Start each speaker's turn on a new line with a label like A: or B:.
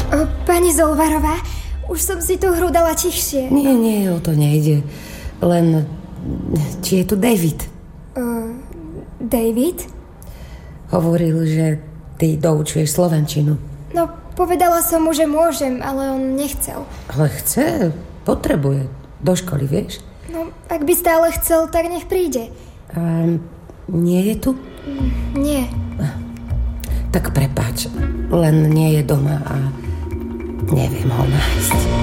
A: Pani Zolvarová, už som si tú hru dala tichšie.
B: Nie, o to nejde. Len, či je tu David?
A: David?
B: Hovoril, že ty doučuješ slovenčinu.
A: No, povedala som mu, že môžem, ale on nechcel.
B: Ale chce, potrebuje. Do školy, vieš?
A: No, ak by stále chcel, tak nech príde.
B: Nie je tu?
A: Nie.
B: Tak prepáč, len nie je doma a neviem ho nájsť.